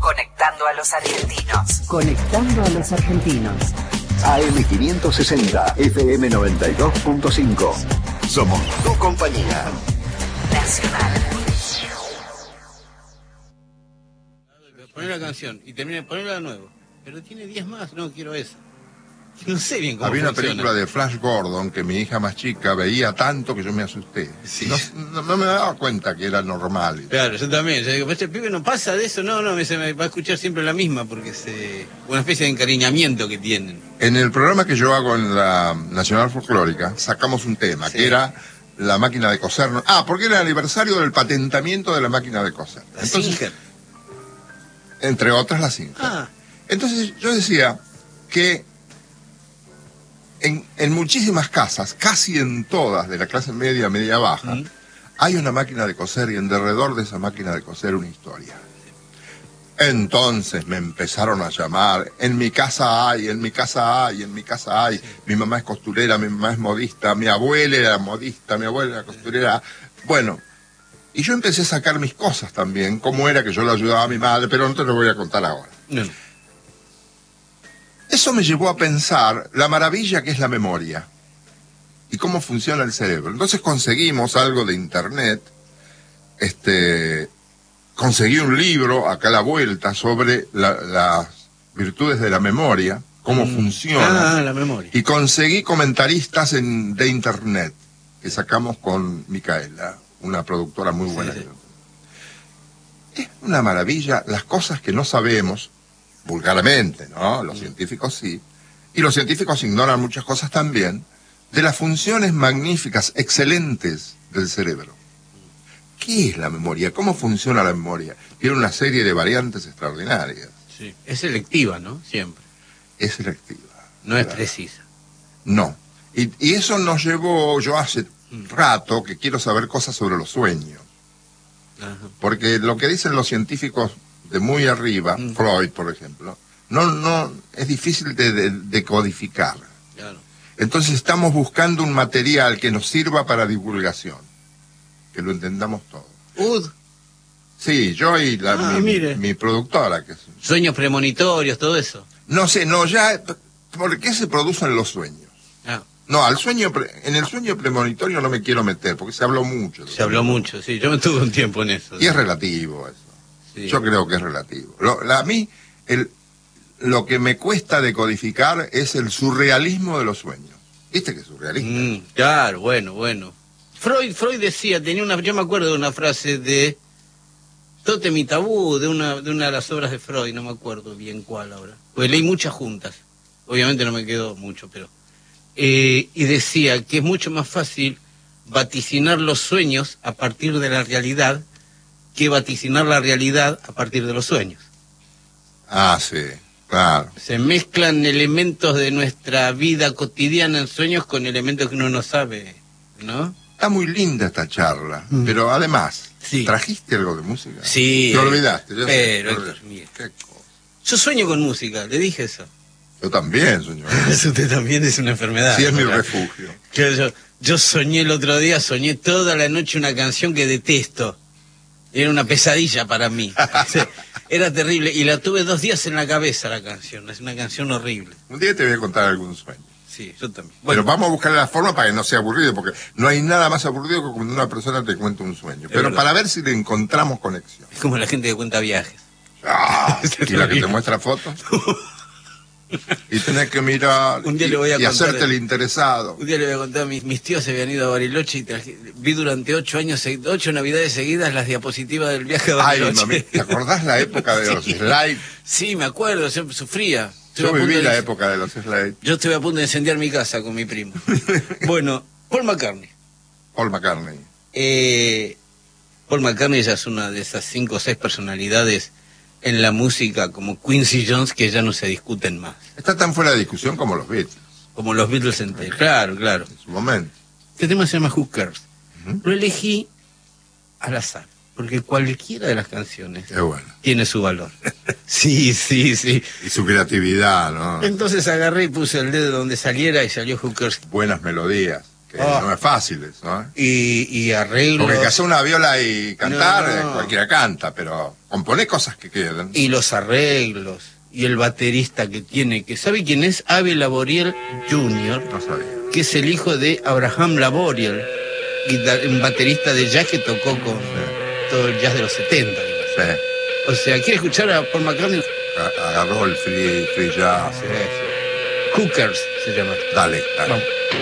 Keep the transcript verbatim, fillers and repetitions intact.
Conectando a los argentinos. Conectando a los argentinos. A M quinientos sesenta, F M noventa y dos punto cinco. Somos tu compañía. Nacional. Poner la canción y termina de ponerla de nuevo. Pero tiene diez más, no quiero esa. No sé bien cómo Había funciona. una película de Flash Gordon que mi hija más chica veía tanto que yo me asusté. Sí. No, no, no me daba cuenta que era normal. Claro, yo también. Yo digo, este pibe no pasa de eso. No, no, me, se me va a escuchar siempre la misma porque es eh, una especie de encariñamiento que tienen. En el programa que yo hago en la Nacional Folclórica sacamos un tema, sí, que era la máquina de coser. Ah, porque era el aniversario del patentamiento de la máquina de coser. La Entonces, Singer. Entre otras la Singer. Ah. Entonces yo decía que en, en muchísimas casas, casi en todas de la clase media, media baja, mm. hay una máquina de coser y en derredor de esa máquina de coser una historia. Entonces me empezaron a llamar, en mi casa hay, en mi casa hay, en mi casa hay, sí. Mi mamá es costurera, mi mamá es modista, mi abuela era modista, mi abuela era costurera. Bueno, y yo empecé a sacar mis cosas también, cómo era que yo le ayudaba a mi madre, pero no te lo voy a contar ahora. No. Eso me llevó a pensar la maravilla que es la memoria y cómo funciona el cerebro. Entonces conseguimos algo de internet, este, conseguí un libro acá a la vuelta sobre la, las virtudes de la memoria, cómo mm. funciona. Ah, la memoria. Y conseguí comentaristas en, de internet que sacamos con Micaela, una productora muy buena. Sí, sí. Es una maravilla las cosas que no sabemos. Vulgarmente, ¿no? Los mm. científicos sí. Y los científicos ignoran muchas cosas también de las funciones magníficas, excelentes del cerebro. ¿Qué es la memoria? ¿Cómo funciona la memoria? Tiene una serie de variantes extraordinarias. Sí. Es selectiva, ¿no? Siempre. Es selectiva. No es precisa. No. Y, y eso nos llevó, yo hace mm. rato que quiero saber cosas sobre los sueños. Ajá. Porque lo que dicen los científicos de muy arriba, mm. Freud, por ejemplo, no, no, es difícil de, de, de codificar. Claro. Entonces estamos buscando un material que nos sirva para divulgación, que lo entendamos todo. U D. Sí, yo y la, ah, mi, mire. mi productora. Que es... Sueños premonitorios, todo eso. No sé, no, ya, ¿por qué se producen los sueños? Ah. No, al sueño, en el sueño premonitorio no me quiero meter, porque se habló mucho. Se habló mucho, sí, yo me tuve un tiempo en eso. Y ¿sí? Es relativo eso. Sí. Yo creo que es relativo. Lo, la, a mí, el, lo que me cuesta decodificar es el surrealismo de los sueños. ¿Viste que es surrealista? Mm, claro, bueno, bueno. Freud, Freud decía, tenía una, yo me acuerdo de una frase de Tótem y Tabú, de una, de una de las obras de Freud, no me acuerdo bien cuál ahora. Pues leí muchas juntas. Obviamente no me quedó mucho, pero... Eh, y decía que es mucho más fácil vaticinar los sueños a partir de la realidad que vaticinar la realidad a partir de los sueños. Ah, sí, claro. Se mezclan elementos de nuestra vida cotidiana en sueños con elementos que uno no sabe, ¿no? Está muy linda esta charla, mm. pero además, sí. ¿trajiste algo de música? Sí. Te olvidaste. Yo pero, sé, Héctor, mire. ¿Qué cosa? Yo sueño con música, le dije eso. Yo también sueño con música. Usted también es una enfermedad. Sí, es mi ¿verdad? refugio. Yo, yo, yo soñé el otro día, soñé toda la noche una canción que detesto. Era una pesadilla para mí. Era terrible. Y la tuve dos días en la cabeza la canción. Es una canción horrible. Un día te voy a contar algún sueño. Sí, yo también. Bueno, pero vamos a buscar la forma para que no sea aburrido, porque no hay nada más aburrido que cuando una persona te cuenta un sueño. Pero verdad. Para ver si le encontramos conexión. Es como la gente que cuenta viajes. Ah, y la que te muestra fotos. Y tenés que mirar un día y, le voy a y contar, hacerte el interesado. Un día le voy a contar, mis, mis tíos se habían ido a Bariloche y traje, vi durante ocho años, ocho navidades seguidas las diapositivas del viaje a Bariloche. Ay, mami, ¿te acordás la época de los sí. slides? Sí, me acuerdo, yo sufría. Yo viví la de... época de los slides. Yo estuve a punto de incendiar mi casa con mi primo. Bueno, Paul McCartney. Paul McCartney. Eh, Paul McCartney ya es una de esas cinco o seis personalidades en la música como Quincy Jones que ya no se discuten más. Está tan fuera de discusión como los Beatles. Como los Beatles enteros, claro, claro. En su momento. Este tema se llama Who Cares. Uh-huh. Lo elegí al azar, porque cualquiera de las canciones bueno. tiene su valor. Sí, sí, sí. Y su creatividad, ¿no? Entonces agarré y puse el dedo donde saliera y salió Who Cares. Buenas melodías. que Oh. no es fácil eso, ¿eh? Y, y arreglos. Porque que hacer una viola y cantar, No, no. eh, cualquiera canta, pero componer cosas que queden. Y los arreglos. Y el baterista que tiene, que ¿sabe quién es? Abe Laboriel junior, No sabía. que es el hijo de Abraham Laboriel, guitar- un baterista de jazz que tocó con todo el jazz de los setenta. digamos. Sí. O sea, ¿quiere escuchar a Paul McCartney? A- Agarró el free, free jazz. Sí, sí. Cookers se llama. Dale, dale. Vamos.